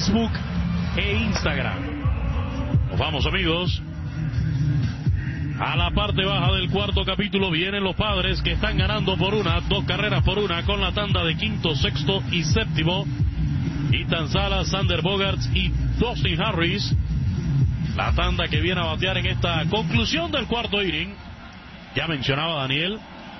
Facebook e Instagram. Nos vamos, amigos. A la parte baja del cuarto capítulo vienen los Padres, que están ganando por 2 carreras por 1 con la tanda de quinto, sexto y séptimo. Ethan Salas, Xander Bogaerts y Dustin Harris. La tanda que viene a batear en esta conclusión del cuarto inning. Ya mencionaba Daniel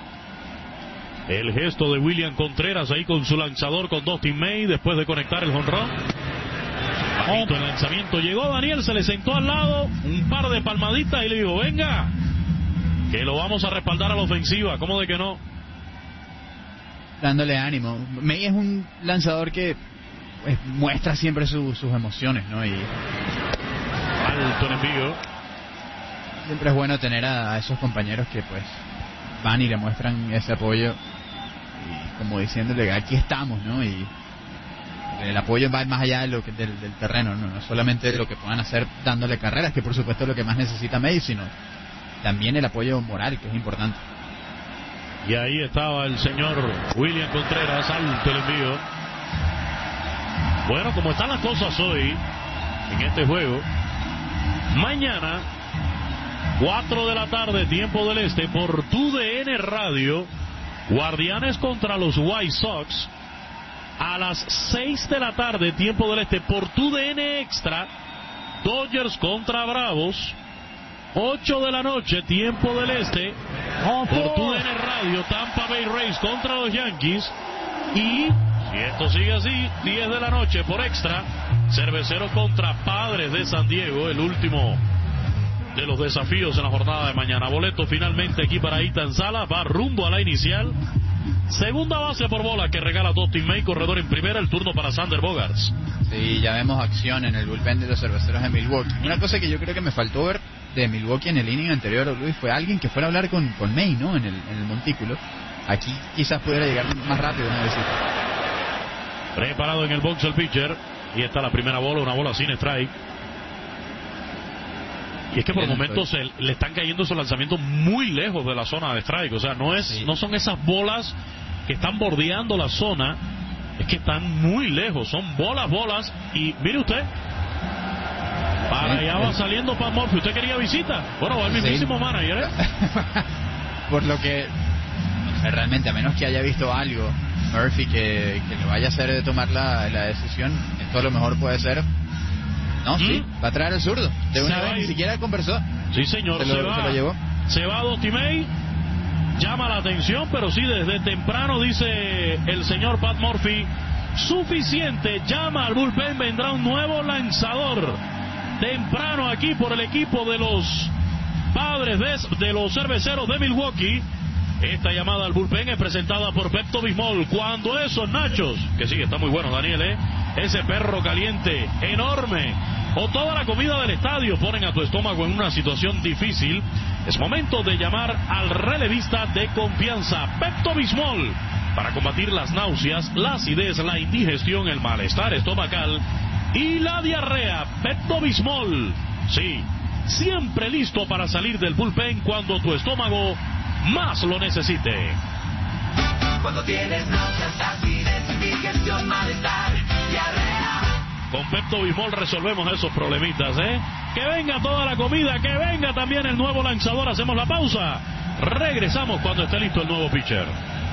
el gesto de William Contreras ahí con su lanzador, con Dustin May, después de conectar el jonrón. Bajito el lanzamiento, llegó Daniel, se le sentó al lado, un par de palmaditas y le dijo: venga, que lo vamos a respaldar a la ofensiva. ¿Cómo de que no? Dándole ánimo. May es un lanzador que pues muestra siempre sus emociones, ¿no? Y alto en envío. Siempre es bueno tener a esos compañeros que pues van y le muestran ese apoyo, y como diciéndole: aquí estamos, ¿no? Y el apoyo va más allá de lo que, del terreno, ¿no? No solamente lo que puedan hacer dándole carreras, que por supuesto es lo que más necesita May, sino también el apoyo moral, que es importante. Y ahí estaba el señor William Contreras, alto el envío. Bueno, como están las cosas hoy en este juego, mañana 4 de la tarde, tiempo del este, por TUDN Radio, Guardianes contra los White Sox. A las 6 de la tarde, tiempo del este, por TUDN Extra, Dodgers contra Bravos. 8 de la noche, tiempo del este, por TUDN Radio, Tampa Bay Rays contra los Yankees. Y si esto sigue así, 10 de la noche por Extra, Cerveceros contra Padres de San Diego, el último de los desafíos en la jornada de mañana. Boleto finalmente aquí para Ethan Salas, va rumbo a la inicial. Segunda base por bola que regala Dustin May, corredor en primera, el turno para Xander Bogaerts. Sí, ya vemos acción en el bullpen de los Cerveceros de Milwaukee. Una cosa que yo creo que me faltó ver de Milwaukee en el inning anterior, Luis, fue alguien que fuera a hablar con May, ¿no? En el montículo. Aquí quizás pudiera llegar más rápido una visita. Preparado en el box el pitcher, y está la primera bola, una bola sin strike. Y es que por momentos le están cayendo esos lanzamientos muy lejos de la zona de strike. O sea, no son esas bolas que están bordeando la zona, es que están muy lejos, son bolas. Y mire usted, para allá va saliendo Pat Murphy. ¿Usted quería visita? Bueno, va el mismísimo manager, ¿eh? Por lo que, o sea, realmente, a menos que haya visto algo Murphy que le vaya a hacer tomar la decisión, esto a lo mejor puede ser. No, sí, va a traer el zurdo. De una vez, ni siquiera conversó. Sí, señor, se lo llevó. Se va Dustin May. Llama la atención, pero sí, desde temprano, dice el señor Pat Murphy, suficiente. Llama al bullpen, vendrá un nuevo lanzador. Temprano aquí por el equipo de los Padres de los Cerveceros de Milwaukee. Esta llamada al bullpen es presentada por Pepto Bismol. Cuando esos nachos, que sí, está muy bueno, Daniel, ese perro caliente, enorme, o toda la comida del estadio ponen a tu estómago en una situación difícil, es momento de llamar al relevista de confianza, Pepto Bismol, para combatir las náuseas, la acidez, la indigestión, el malestar estomacal y la diarrea. Pepto Bismol, sí, siempre listo para salir del bullpen cuando tu estómago más lo necesite. Cuando tienes náuseas, acidez, indigestión, malestar, diarrea, con Pepto Bismol resolvemos esos problemitas, ¿eh? Que venga toda la comida, que venga también el nuevo lanzador. Hacemos la pausa. Regresamos cuando esté listo el nuevo pitcher.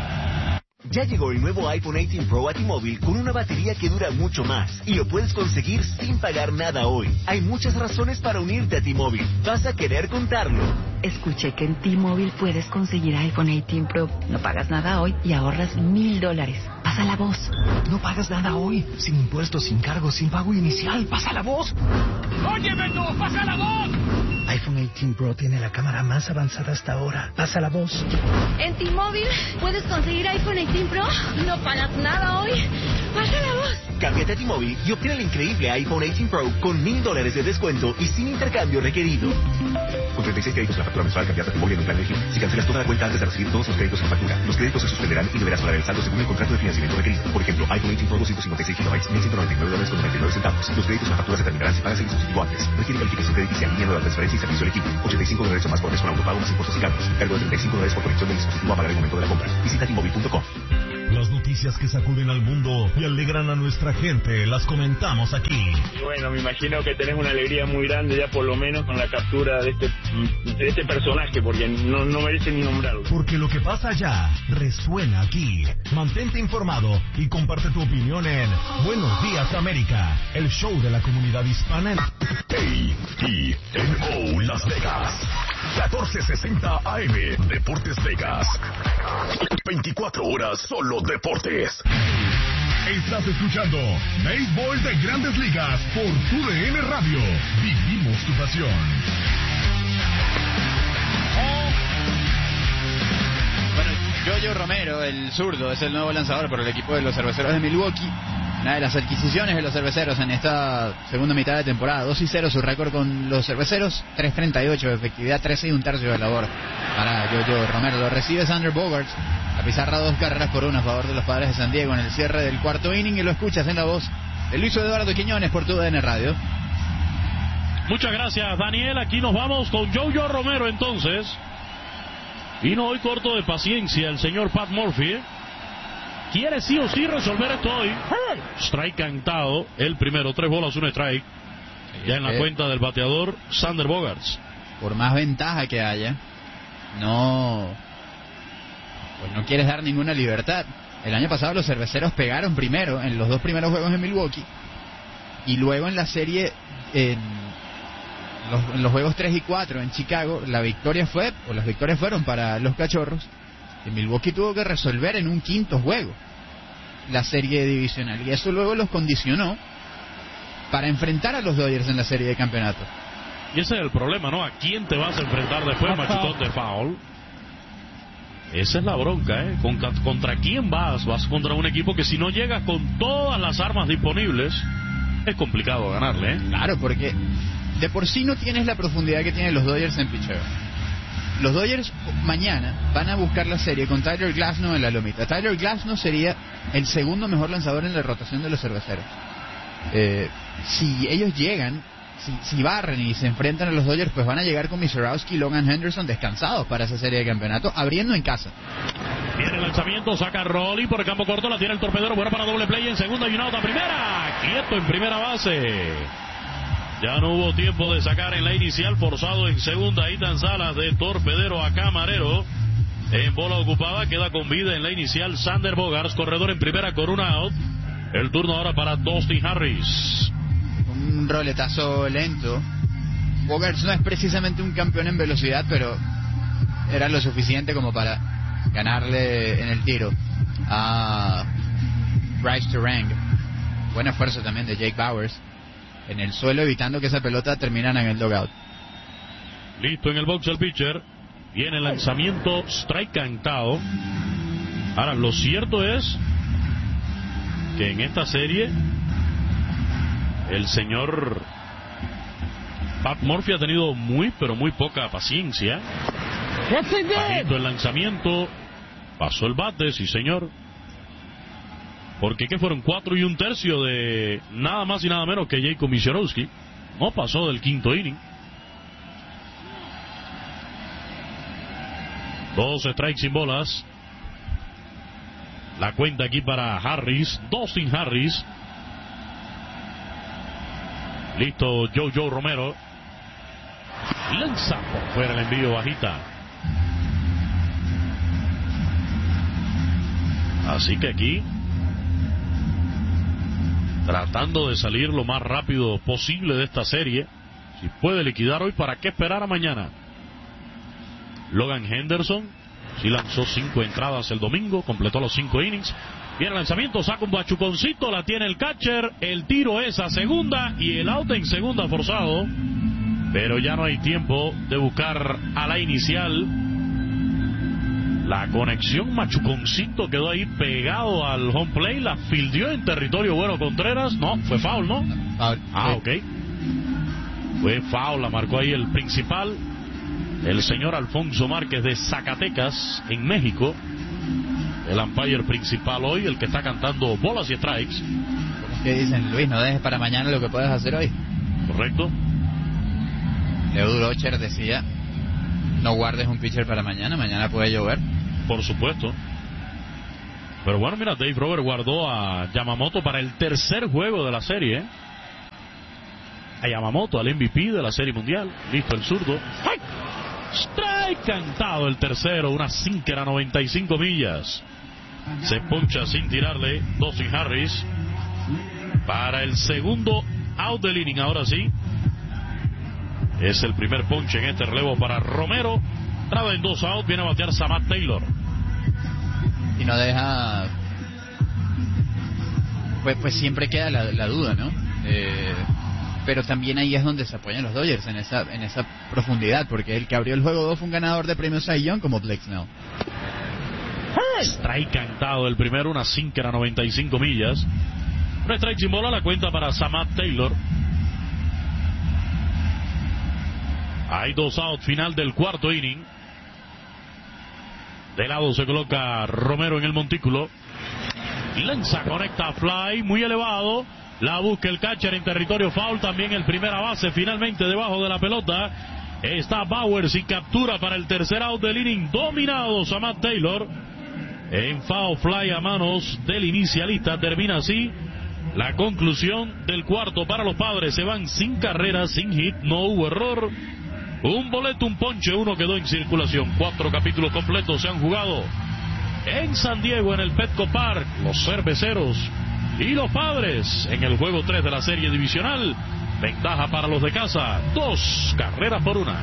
Ya llegó el nuevo iPhone 18 Pro a T-Mobile con una batería que dura mucho más y lo puedes conseguir sin pagar nada hoy. Hay muchas razones para unirte a T-Mobile. Vas a querer contarlo. Escuché que en T-Mobile puedes conseguir iPhone 18 Pro. No pagas nada hoy y ahorras $1,000. Pasa la voz. No pagas nada hoy. Sin impuestos, sin cargos, sin pago inicial. Pasa la voz. ¡Óyeme tú! ¡Pasa la voz! iPhone 18 Pro tiene la cámara más avanzada hasta ahora. Pasa la voz. En T-Mobile puedes conseguir iPhone 18 Pro. No pagas nada hoy. Pasa la voz. Cámbiate a T-Mobile y obtén el increíble iPhone 18 Pro con $1,000 de descuento y sin intercambio requerido. Con 36 créditos la factura mensual, cambiate a T-Mobile en un plan elegible. Si cancelas toda la cuenta antes de recibir todos los créditos en factura, los créditos se suspenderán y deberás pagar el saldo según el contrato de financiamiento requerido. Por ejemplo, iPhone 18 Pro 256 GB, $1,199.99. Los créditos en la factura se terminarán si pagas el dispositivo antes. Requiere calificación crediticia, línea de transferencia y servicio al equipo. $85 o más por mes con autopago más impuestos y cargos. Cargo de $35 por conexión del dispositivo a pagar el momento de la compra. Visita T-Mobile.com. Las noticias noticias que sacuden al mundo y alegran a nuestra gente, las comentamos aquí. Y bueno, me imagino que tenés una alegría muy grande ya por lo menos con la captura de este personaje, porque no merece ni nombrarlo. Porque lo que pasa allá resuena aquí. Mantente informado y comparte tu opinión en Buenos Días América, el show de la comunidad hispana en KTNO Las Vegas. 1460 AM, Deportes Vegas. 24 horas solo deportes. Estás escuchando Béisbol de Grandes Ligas por TUDN Radio. Vivimos tu pasión. Bueno, Yoyo Romero, el zurdo, es el nuevo lanzador por el equipo de los Cerveceros de Milwaukee. Una de las adquisiciones de los Cerveceros en esta segunda mitad de temporada. 2-0 su récord con los Cerveceros, 3.38 de efectividad, 13 1/3 de labor para Yoyo Romero. Lo recibe Xander Bogaerts, a pizarra 2 carreras por 1 a favor de los Padres de San Diego en el cierre del cuarto inning, y lo escuchas en la voz de Luis Eduardo Quiñones por TUDN Radio. Muchas gracias, Daniel. Aquí nos vamos con Yoyo Romero entonces. Vino hoy corto de paciencia el señor Pat Murphy, Quiere sí o sí resolver esto hoy. Strike cantado, el primero, 3 bolas, 1 strike. Ya en la cuenta del bateador Xander Bogaerts. Por más ventaja que haya, no quieres dar ninguna libertad. El año pasado los Cerveceros pegaron primero en los 2 primeros juegos en Milwaukee, y luego en la serie en los juegos 3 y 4 en Chicago, las victorias fueron para los Cachorros, y Milwaukee tuvo que resolver en un quinto juego la serie divisional, y eso luego los condicionó para enfrentar a los Dodgers en la serie de campeonato. Y ese es el problema, ¿no? ¿A quién te vas a enfrentar después, machucón de foul? Esa es la bronca, ¿eh? ¿Contra quién vas? Vas contra un equipo que si no llegas con todas las armas disponibles, es complicado ganarle, ¿eh? Claro, porque de por sí no tienes la profundidad que tienen los Dodgers en picheo. Los Dodgers mañana van a buscar la serie con Tyler Glasnow en la lomita. Tyler Glasnow sería el segundo mejor lanzador en la rotación de los Cerveceros. Si ellos llegan, si barren y se enfrentan a los Dodgers, pues van a llegar con Miserowski y Logan Henderson descansados para esa serie de campeonato, abriendo en casa. Viene el lanzamiento, saca Rolly por el campo corto, la tiene el torpedero, buena para doble play en segunda y un out a primera. Quieto en primera base. Ya no hubo tiempo de sacar en la inicial, forzado en segunda, Ethan Salas de torpedero a camarero. En bola ocupada, queda con vida en la inicial Xander Bogaerts, corredor en primera con un out. El turno ahora para Dustin Harris. Un roletazo lento. Bogaerts no es precisamente un campeón en velocidad, pero era lo suficiente como para ganarle en el tiro a Bryce Turang. Buen esfuerzo también de Jake Bauers en el suelo, evitando que esa pelota terminara en el dugout. Listo en el box el pitcher. Viene el lanzamiento, strike cantado. Ahora, lo cierto es que en esta serie el señor Pat Murphy ha tenido muy, pero muy poca paciencia. Bajito el lanzamiento, pasó el bate, sí señor. Porque ¿qué fueron? 4 1/3 de nada más y nada menos que Jacob Miserowski. No pasó del quinto inning. 2 strikes sin bolas. La cuenta aquí para Harris, Dustin Harris. Listo Yoyo Romero. Lanza por fuera el envío, bajita. Así que aquí tratando de salir lo más rápido posible de esta serie. Si puede liquidar hoy, ¿para qué esperar a mañana? Logan Henderson sí lanzó 5 entradas el domingo, completó los 5 innings. Viene el lanzamiento, saca un bachuconcito, la tiene el catcher, el tiro es a segunda y el out en segunda forzado, pero ya no hay tiempo de buscar a la inicial. La conexión, machuconcito quedó ahí pegado al home plate, la fildeó en territorio bueno Contreras. No, fue foul, ¿no? Foul. Ah, ok. Fue foul, la marcó ahí el principal, el señor Alfonso Márquez de Zacatecas, en México. El umpire principal hoy, el que está cantando bolas y strikes. ¿Qué dicen, Luis? No dejes para mañana lo que puedes hacer hoy. Correcto. Leo Durocher decía, no guardes un pitcher para mañana, mañana puede llover. Por supuesto. Pero bueno, mira, Dave Roberts guardó a Yamamoto para el tercer juego de la serie. A Yamamoto, al MVP de la Serie Mundial. Listo el zurdo. ¡Ay! Strike cantado el tercero. Una sinker a 95 millas. Se poncha sin tirarle Dustin Harris para el segundo out del inning. Ahora sí. Es el primer ponche en este relevo para Romero. Traba en 2 out. Viene a batear Samad Taylor. Y no deja... Pues siempre queda la duda, ¿no? Pero también ahí es donde se apoyan los Dodgers, en esa profundidad, porque el que abrió el juego 2 fue un ganador de premios Cy Young como Blake Snell. Strike cantado el primero, una sinker a 95 millas. Un strike sin bola, la cuenta para Samad Taylor. Hay 2 out, final del cuarto inning. De lado se coloca Romero en el montículo. Lanza, conecta fly, muy elevado. La busca el catcher en territorio foul. También el primera base finalmente debajo de la pelota. Está Bowers y captura para el tercer out del inning. Dominado Samad Taylor. En foul fly a manos del inicialista. Termina así la conclusión del cuarto para los Padres. Se van sin carreras, sin hit, no hubo error. Un boleto, un ponche, uno quedó en circulación. 4 capítulos completos se han jugado en San Diego, en el Petco Park. Los Cerveceros y los Padres en el juego 3 de la serie divisional. Ventaja para los de casa, 2 carreras por 1.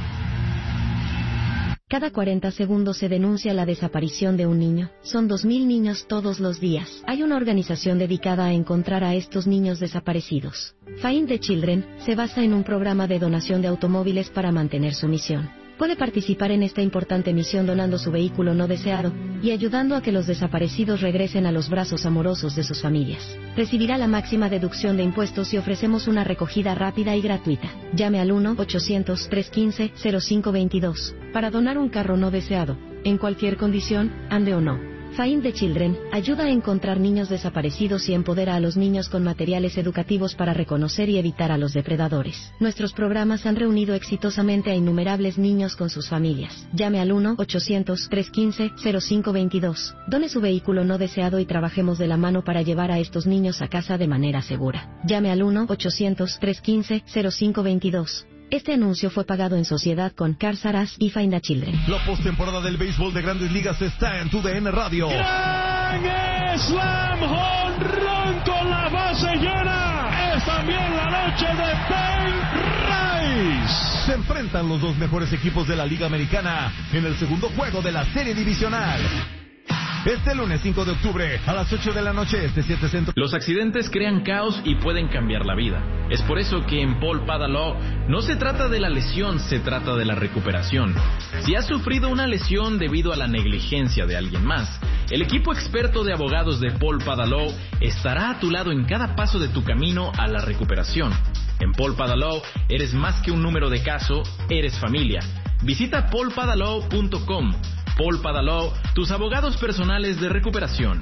Cada 40 segundos se denuncia la desaparición de un niño. Son 2.000 niños todos los días. Hay una organización dedicada a encontrar a estos niños desaparecidos. Find the Children se basa en un programa de donación de automóviles para mantener su misión. Puede participar en esta importante misión donando su vehículo no deseado y ayudando a que los desaparecidos regresen a los brazos amorosos de sus familias. Recibirá la máxima deducción de impuestos y ofrecemos una recogida rápida y gratuita. Llame al 1-800-315-0522 para donar un carro no deseado, en cualquier condición, ande o no. Find the Children ayuda a encontrar niños desaparecidos y empodera a los niños con materiales educativos para reconocer y evitar a los depredadores. Nuestros programas han reunido exitosamente a innumerables niños con sus familias. Llame al 1-800-315-0522. Done su vehículo no deseado y trabajemos de la mano para llevar a estos niños a casa de manera segura. Llame al 1-800-315-0522. Este anuncio fue pagado en sociedad con Cars R Us y Find the Children. La postemporada del béisbol de Grandes Ligas está en TUDN Radio. ¡Gran Slam home run con la base llena! Es también la noche de Ben Rice. Se enfrentan los 2 mejores equipos de la Liga Americana en el segundo juego de la serie divisional. Este lunes 5 de octubre a las 8 de la noche, 7 Centro. Los accidentes crean caos y pueden cambiar la vida. Es por eso que en Paul Pada Law no se trata de la lesión, se trata de la recuperación. Si has sufrido una lesión debido a la negligencia de alguien más, el equipo experto de abogados de Paul Pada Law estará a tu lado en cada paso de tu camino a la recuperación. En Paul Pada Law eres más que un número de caso, eres familia. Visita paulpadalaw.com. Paul Pada Law, tus abogados personales de recuperación.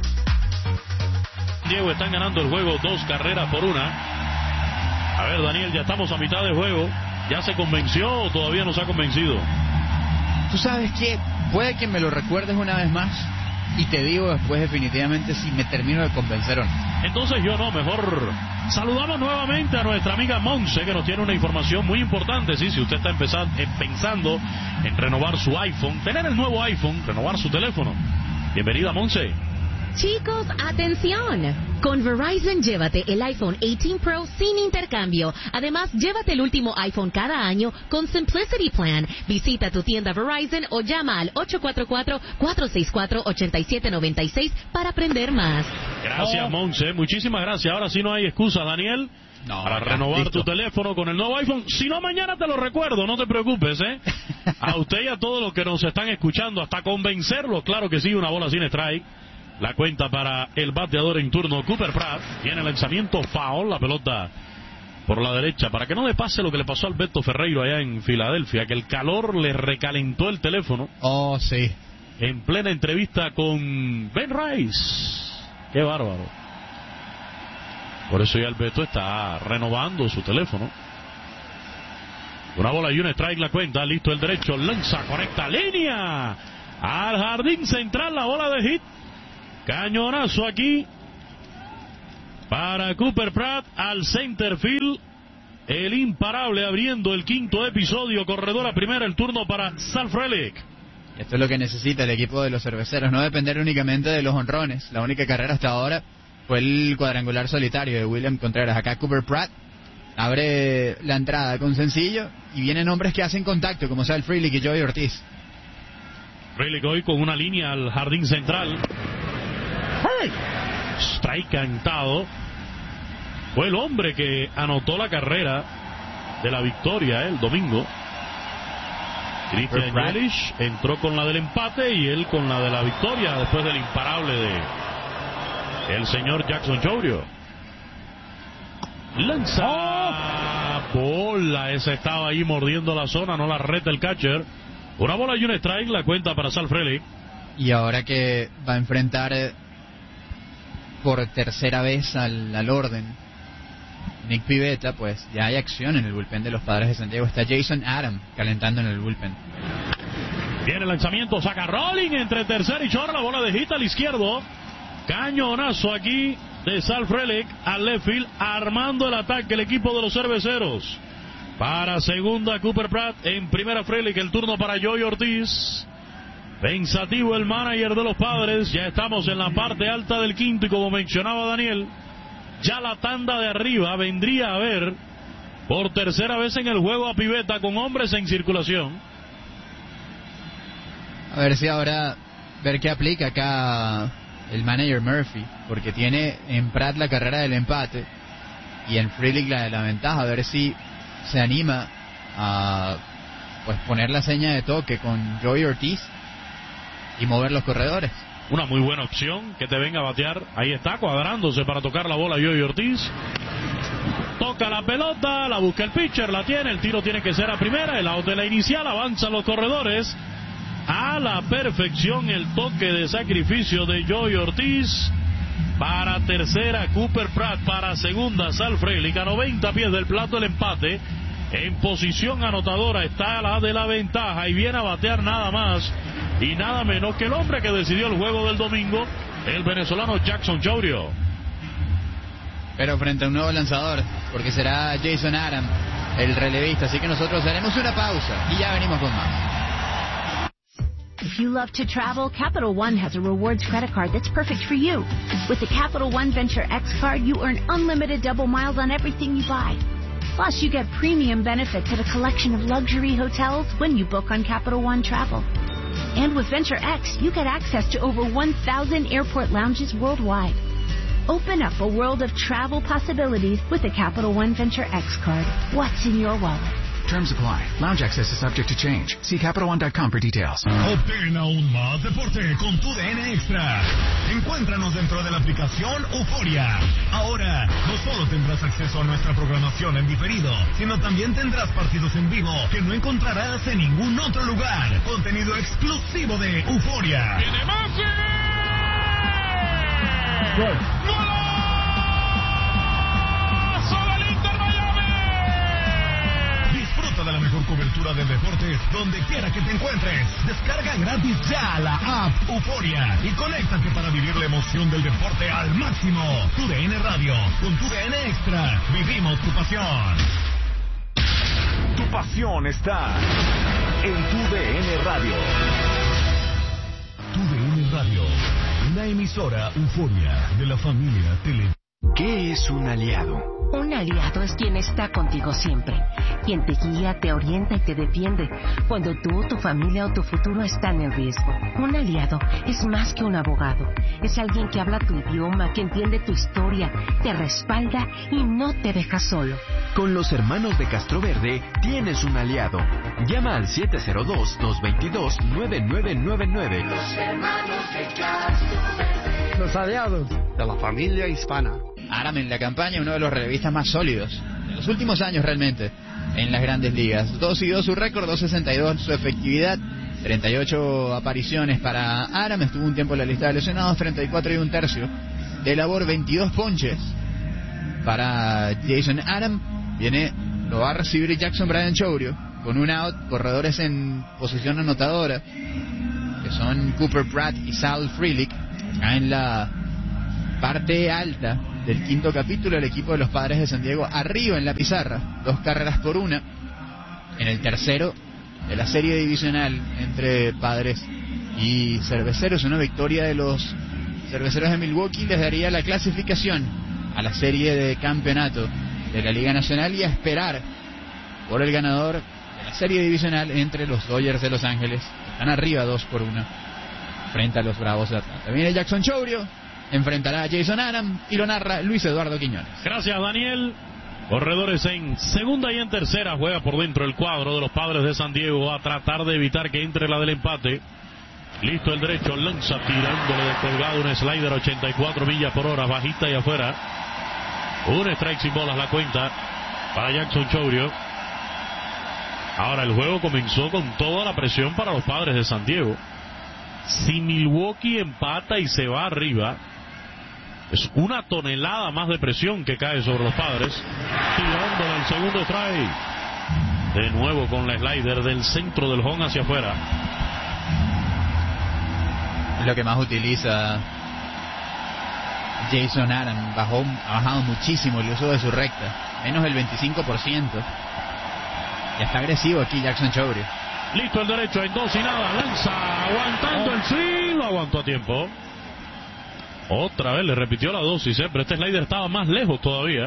Diego, están ganando el juego 2 carreras por 1. A ver, Daniel, ya estamos a mitad de juego. ¿Ya se convenció o todavía no se ha convencido? Tú sabes que puede que me lo recuerdes una vez más y te digo después definitivamente si me termino de convencer o no. Entonces yo no, mejor saludamos nuevamente a nuestra amiga Monse, que nos tiene una información muy importante. Sí, si usted está pensando en renovar su iPhone, tener el nuevo iPhone, renovar su teléfono. Bienvenida, Monse. Chicos, atención. Con Verizon llévate el iPhone 18 Pro sin intercambio. Además, llévate el último iPhone cada año con Simplicity Plan. Visita tu tienda Verizon o llama al 844-464-8796 para aprender más. Gracias, Monse. Muchísimas gracias. Ahora sí no hay excusa, Daniel. No, para renovar tu teléfono con el nuevo iPhone. Si no, mañana te lo recuerdo, no te preocupes, ¿eh? A usted y a todos los que nos están escuchando, hasta convencerlos, claro que sí, una bola sin strike. La cuenta para el bateador en turno, Cooper Pratt. Tiene el lanzamiento foul, la pelota por la derecha, para que no le pase lo que le pasó a Alberto Ferreiro allá en Filadelfia, que el calor le recalentó el teléfono. Oh, sí. En plena entrevista con Ben Rice. Qué bárbaro. Por eso ya Alberto está renovando su teléfono. Una bola y un strike la cuenta, listo el derecho, lanza, conecta línea al jardín central, la bola de hit. Cañonazo aquí para Cooper Pratt al center field. El imparable abriendo el quinto episodio. Corredora primera, el turno para Sal Frelick. Esto es lo que necesita el equipo de los cerveceros, no depender únicamente de los honrones. La única carrera hasta ahora fue el cuadrangular solitario de William Contreras. Acá Cooper Pratt abre la entrada con sencillo y vienen hombres que hacen contacto, como Sal Frelick y Joey Ortiz. Frelick hoy con una línea al jardín central. Strike cantado. Fue el hombre que anotó la carrera de la victoria el domingo. Christian Yelich entró con la del empate y él con la de la victoria después del imparable de el señor Jackson Chourio. Lanza bola, esa estaba ahí mordiendo la zona, no la reta el catcher. Una bola y un strike, la cuenta para Sal Frelick. Y ahora que va a enfrentar por tercera vez al orden Nick Pivetta, pues ya hay acción en el bullpen de los Padres de San Diego. Está Jason Adam calentando en el bullpen. Viene el lanzamiento, saca rolling entre tercera y short, la bola de hit al izquierdo. Cañonazo aquí de Sal Frelick al left field, armando el ataque el equipo de los cerveceros. Para segunda Cooper Pratt, en primera Frelick, el turno para Joey Ortiz. Pensativo el manager de los Padres. Ya estamos en la parte alta del quinto y como mencionaba Daniel, ya la tanda de arriba vendría a ver por tercera vez en el juego a Pivetta con hombres en circulación. A ver si ahora ver qué aplica acá el manager Murphy, porque tiene en Pratt la carrera del empate y en Frelick la de la ventaja. A ver si se anima a pues poner la seña de toque con Joey Ortiz y mover los corredores. Una muy buena opción, que te venga a batear. Ahí está, cuadrándose para tocar la bola Joey Ortiz. Toca la pelota, la busca el pitcher, la tiene. El tiro tiene que ser a primera, el out de la inicial. Avanzan los corredores. A la perfección el toque de sacrificio de Joey Ortiz. Para tercera Cooper Pratt, para segunda Sal Frelick. A 90 pies del plato el empate. En posición anotadora está la de la ventaja y viene a batear nada más y nada menos que el hombre que decidió el juego del domingo, el venezolano Jackson Chourio. Pero frente a un nuevo lanzador, porque será Jason Adam el relevista, así que nosotros haremos una pausa y ya venimos con más. If you love to travel, Capital One has a rewards credit card that's perfect for you. With the Capital One Venture X card, you earn unlimited double miles on everything you buy. Plus, you get premium benefits at a collection of luxury hotels when you book on Capital One Travel. And with Venture X, you get access to over 1,000 airport lounges worldwide. Open up a world of travel possibilities with the Capital One Venture X card. What's in your wallet? Terms apply. Lounge access is subject to change. See CapitalOne.com for details. Obtén aún más deporte con tu DN Extra. Encuéntranos dentro de la aplicación Euforia. Ahora, no solo tendrás acceso a nuestra programación en diferido, sino también tendrás partidos en vivo que no encontrarás en ningún otro lugar. Contenido exclusivo de Euforia. ¡Tiene más! Disfruta de la mejor cobertura de deportes donde quiera que te encuentres. Descarga gratis ya la app Euforia y conéctate para vivir la emoción del deporte al máximo. Tu DN Radio, con tu DN Extra, vivimos tu pasión. Tu pasión está en tu DN Radio. Tu DN Radio, una emisora Euforia de la familia Tele. ¿Qué es un aliado? Un aliado es quien está contigo siempre, quien te guía, te orienta y te defiende cuando tú, tu familia o tu futuro están en riesgo. Un aliado es más que un abogado, es alguien que habla tu idioma, que entiende tu historia, te respalda y no te deja solo. Con los hermanos de Castroverde tienes un aliado. Llama al 702-222-9999. Los hermanos de Castroverde. Los aliados de la familia hispana. Adam en la campaña, uno de los relevistas más sólidos en los últimos años realmente en las grandes ligas. 2-2 su récord, 2.62 su efectividad, 38 apariciones para Adam. Estuvo un tiempo en la lista de lesionados, 34 y un tercio de labor, 22 ponches para Jason Adam. Lo va a recibir Jackson Brian Chourio con un out, corredores en posición anotadora que son Cooper Pratt y Sal Frelick. Acá en la parte alta del quinto capítulo, el equipo de los Padres de San Diego arriba en la pizarra, 2-1. En el tercero de la serie divisional entre Padres y Cerveceros, una victoria de los Cerveceros de Milwaukee les daría la clasificación a la serie de campeonato de la Liga Nacional y a esperar por el ganador de la serie divisional entre los Dodgers de Los Ángeles, que están arriba 2-1 frente a los Bravos de Atlanta. Viene Jackson Chourio, enfrentará a Jason Adam y lo narra Luis Eduardo Quiñones. Gracias, Daniel. Corredores en segunda y en tercera, juega por dentro el cuadro de los Padres de San Diego a tratar de evitar que entre la del empate. Listo el derecho, lanza tirándole de colgado un slider 84 millas por hora, bajita y afuera. Un strike sin bolas la cuenta para Jackson Chourio. Ahora el juego comenzó con toda la presión para los Padres de San Diego. Si Milwaukee empata y se va arriba, es una tonelada más de presión que cae sobre los Padres. Tirándole el segundo strike. De nuevo con la slider del centro del home hacia afuera. Es lo que más utiliza Jason Adam. Ha bajado muchísimo el uso de su recta. Menos del 25%. Y está agresivo aquí Jackson Chourio. Listo el derecho en 2 y nada. Lanza aguantando el swing. Lo aguantó a tiempo. Otra vez le repitió la dosis, pero este slider estaba más lejos todavía.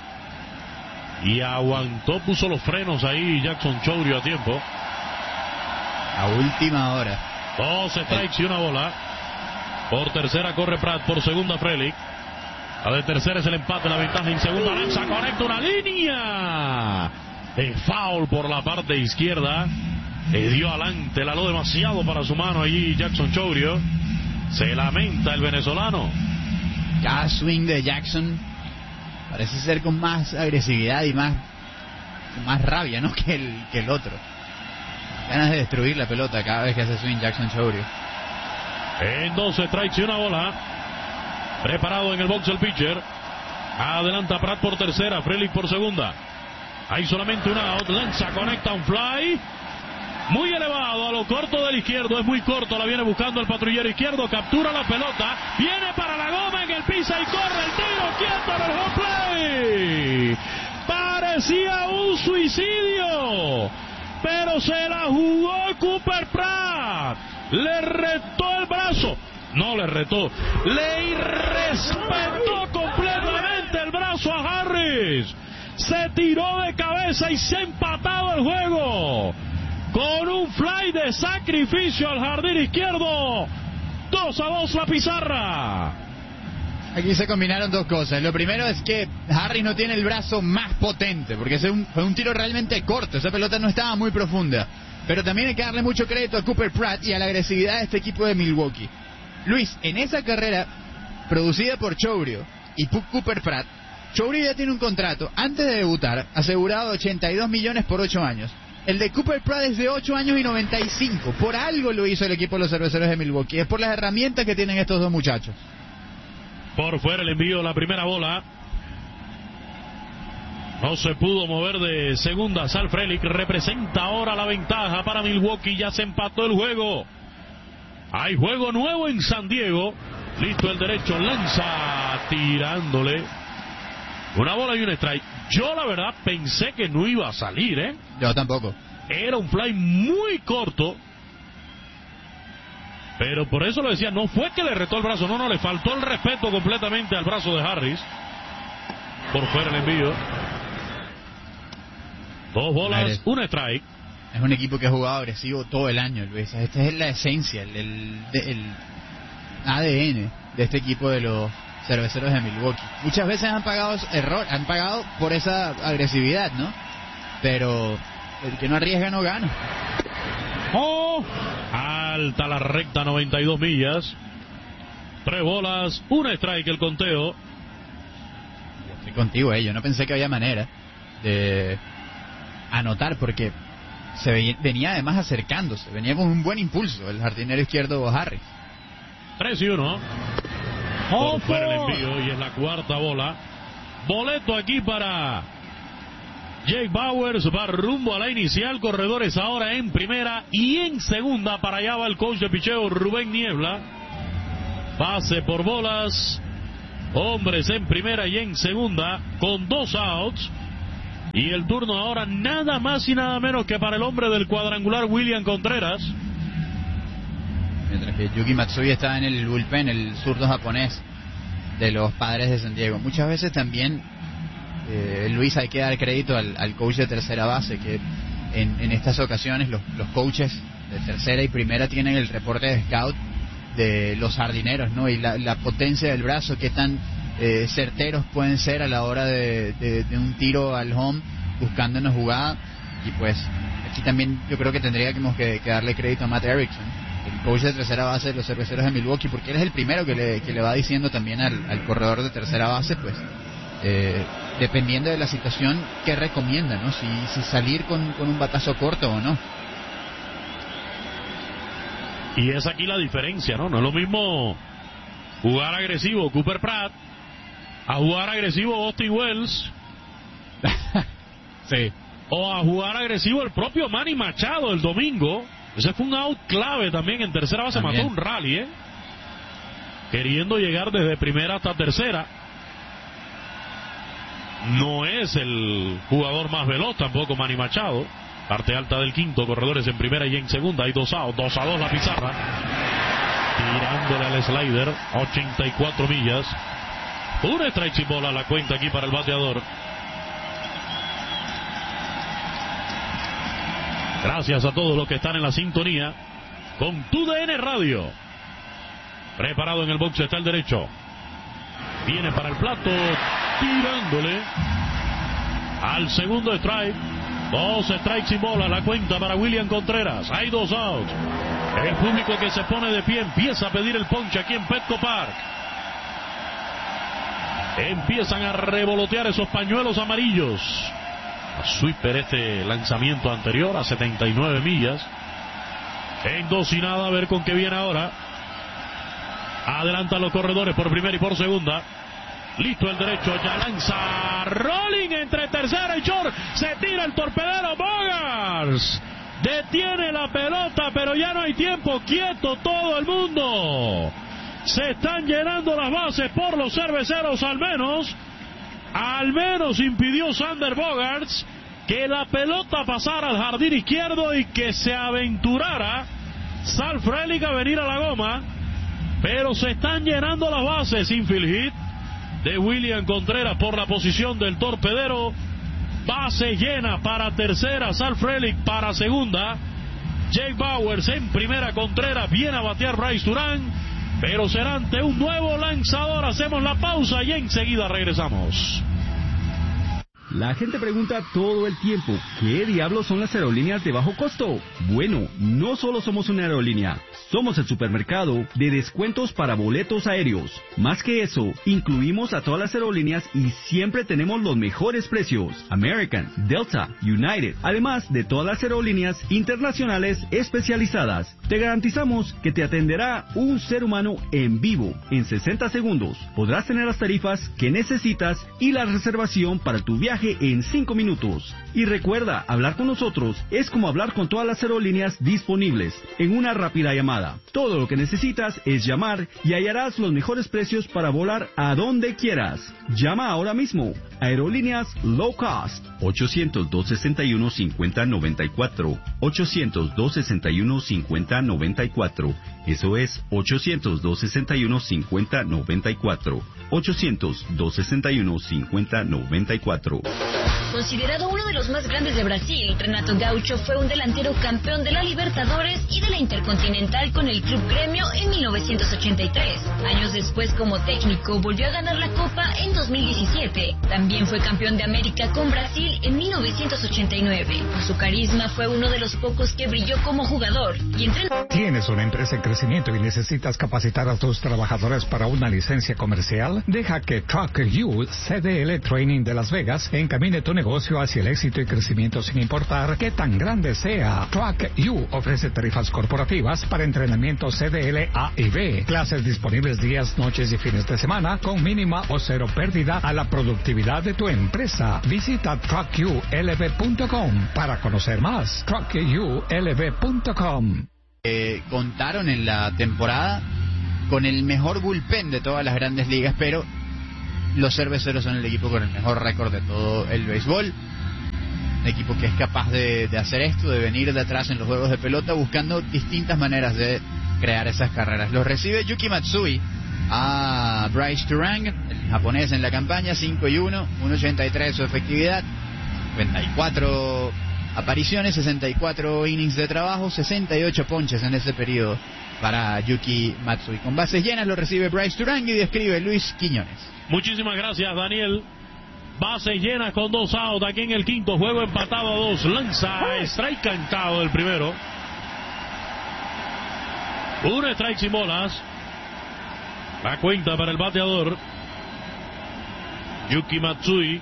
Y aguantó, puso los frenos ahí Jackson Chourio a tiempo. A última hora. 2 strikes y una bola. Por tercera corre Pratt, por segunda Frelick. La de tercera es el empate, la ventaja en segunda. Lanza, conecta una línea de foul por la parte izquierda. Le dio adelante, la aló demasiado para su mano allí Jackson Chourio. Se lamenta el venezolano. Cada swing de Jackson parece ser con más agresividad y más rabia, ¿no? que el otro. Ganas de destruir la pelota cada vez que hace swing Jackson Chourio. En 12 strikes y una bola. Preparado en el box el pitcher. Adelanta Pratt por tercera, Frelick por segunda. Hay solamente una out. Lanza, conecta un fly. Muy elevado a lo corto del izquierdo, es muy corto, la viene buscando el patrullero izquierdo, captura la pelota, viene para la goma en el pisa y corre el tiro, quieto en el home play. Parecía un suicidio, pero se la jugó Cooper Pratt, le retó el brazo, no le retó, le irrespetó completamente el brazo a Harris, se tiró de cabeza y se ha empatado el juego. Con un fly de sacrificio al jardín izquierdo. 2-2 la pizarra. Aquí se combinaron dos cosas. Lo primero es que Harris no tiene el brazo más potente, porque fue un tiro realmente corto. Esa pelota no estaba muy profunda. Pero también hay que darle mucho crédito a Cooper Pratt y a la agresividad de este equipo de Milwaukee. Luis, en esa carrera producida por Chourio y Cooper Pratt, Chourio ya tiene un contrato, antes de debutar, asegurado de $82 millones por 8 años. El de Cooper Pratt es de 8 años y 95. Por algo lo hizo el equipo de los Cerveceros de Milwaukee. Es por las herramientas que tienen estos dos muchachos. Por fuera el envío de la primera bola. No se pudo mover de segunda. Sal Frelick representa ahora la ventaja para Milwaukee. Ya se empató el juego. Hay juego nuevo en San Diego. Listo el derecho. Lanza tirándole. Una bola y un strike. Yo la verdad pensé que no iba a salir, ¿eh? Yo tampoco. Era un fly muy corto. Pero por eso lo decía, no fue que le retó el brazo, no, le faltó el respeto completamente al brazo de Harris. Por fuera el envío. 2 bolas, un strike. Es un equipo que ha jugado agresivo todo el año, Luis. Esta es la esencia, el ADN de este equipo de los Cerveceros de Milwaukee. Muchas veces han pagado por esa agresividad, ¿no? Pero el que no arriesga no gana. Alta la recta, 92 millas. 3 bolas, un strike el conteo. Estoy contigo, yo no pensé que había manera de anotar porque venía además acercándose, venía con un buen impulso el jardinero izquierdo Harris. 3-1. Por fuera el envío y es la cuarta bola. Boleto aquí para Jake Bauers, va rumbo a la inicial. Corredores ahora en primera y en segunda. Para allá va el coach de picheo Rubén Niebla. base por bolas, hombres en primera y en segunda, con 2 outs. Y el turno ahora nada más y nada menos que para el hombre del cuadrangular, William Contreras. Mientras que Yuki Matsui está en el bullpen, el zurdo japonés de los Padres de San Diego. Muchas veces también, Luis, hay que dar crédito al coach de tercera base, que en estas ocasiones los coaches de tercera y primera tienen el reporte de scout de los jardineros, ¿no? Y la potencia del brazo, qué tan certeros pueden ser a la hora de un tiro al home buscando una jugada. Y pues aquí también yo creo que tendríamos que darle crédito a Matt Erickson, el coach de tercera base de los Cerveceros de Milwaukee, porque él es el primero que le va diciendo también al corredor de tercera base, pues dependiendo de la situación, qué recomienda, ¿no? Si salir con un batazo corto o no. Y es aquí la diferencia, ¿no? No es lo mismo jugar agresivo Cooper Pratt a jugar agresivo Austin Wells. Sí. O a jugar agresivo el propio Manny Machado el domingo. Ese fue un out clave también en tercera base. También mató un rally, queriendo llegar desde primera hasta tercera. No es el jugador más veloz tampoco Manny Machado. Parte alta del quinto, corredores en primera y en segunda. Hay 2 outs, 2-2 la pizarra. Tirándole al slider, 84 millas. Un strike sin bola la cuenta aquí para el bateador. Gracias a todos los que están en la sintonía con TUDN Radio. Preparado en el box está el derecho. Viene para el plato, tirándole al segundo strike. 2 strikes sin bola la cuenta para William Contreras. Hay 2 outs. El público que se pone de pie empieza a pedir el ponche aquí en Petco Park. Empiezan a revolotear esos pañuelos amarillos. A sweeper este lanzamiento anterior a 79 millas. En 2-0, a ver con qué viene ahora. Adelantan los corredores por primera y por segunda. Listo el derecho, ya lanza rolling entre tercera y short. Se tira el torpedero Bogaerts. Detiene la pelota, pero ya no hay tiempo. Quieto todo el mundo. Se están llenando las bases por los Cerveceros al menos. Al menos impidió Sander Bogaerts que la pelota pasara al jardín izquierdo y que se aventurara Sal Frelick a venir a la goma. Pero se están llenando las bases. Infield hit de William Contreras por la posición del torpedero. Base llena para tercera, Sal Frelick para segunda. Jake Bauers en primera, Contreras viene a batear Bryce Durán, pero será ante un nuevo lanzador. Hacemos la pausa y enseguida regresamos. La gente pregunta todo el tiempo, ¿qué diablos son las aerolíneas de bajo costo? Bueno, no solo somos una aerolínea, somos el supermercado de descuentos para boletos aéreos. Más que eso, incluimos a todas las aerolíneas y siempre tenemos los mejores precios. American, Delta, United, además de todas las aerolíneas internacionales especializadas. Te garantizamos que te atenderá un ser humano en vivo en 60 segundos. Podrás tener las tarifas que necesitas y la reservación para tu viaje en 5 minutos. Y recuerda, hablar con nosotros es como hablar con todas las aerolíneas disponibles en una rápida llamada. Todo lo que necesitas es llamar y hallarás los mejores precios para volar a donde quieras. Llama ahora mismo. Aerolíneas Low Cost. 800-261-5094. 800-261-5094. Eso es 800-261-5094. 800-261-5094. Considerado uno de los más grandes de Brasil, Renato Gaucho fue un delantero campeón de la Libertadores y de la Intercontinental con el Club Gremio en 1983. Años después, como técnico, volvió a ganar la Copa en 2017. También fue campeón de América con Brasil en 1989. Por su carisma, fue uno de los pocos que brilló como jugador y entrenador. ¿Tienes una empresa en crecimiento y necesitas capacitar a tus trabajadores para una licencia comercial? Deja que Truck You CDL Training de Las Vegas encamine tu negocio hacia el éxito y crecimiento sin importar qué tan grande sea. Truck You ofrece tarifas corporativas para entrenamiento CDL A y B. Clases disponibles días, noches y fines de semana con mínima o cero pérdida a la productividad de tu empresa. Visita truckyoulv.com para conocer más. truckyoulv.com. Contaron en la temporada con el mejor bullpen de todas las grandes ligas, pero los Cerveceros son el equipo con el mejor récord de todo el béisbol. Un equipo que es capaz de hacer esto, de venir de atrás en los juegos de pelota, buscando distintas maneras de crear esas carreras. Los recibe Yuki Matsui a Bryce Turang, el japonés en la campaña, 5-1, 1.83 su efectividad, 94 apariciones, 64 innings de trabajo, 68 ponches en ese periodo para Yuki Matsui. Con bases llenas lo recibe Bryce Turang y describe Luis Quiñones. Muchísimas gracias, Daniel. Bases llenas con 2 outs aquí en el quinto, juego empatado a 2. Lanza strike cantado del primero. 1 strike sin bolas. La cuenta para el bateador Yuki Matsui.